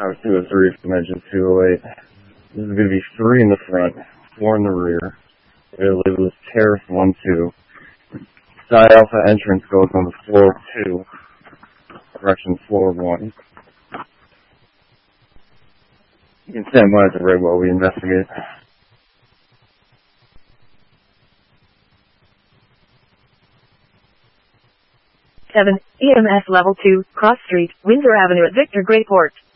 Tower 203 from engine 208. This is going to be 3 in the front, 4 in the rear. We're going to label this Terrace 1-2. Side Alpha entrance goes on the floor 2, direction floor 1. You can stand by at the rig while we investigate. EMS level 2, cross street, Windsor Avenue at Victor Greyport.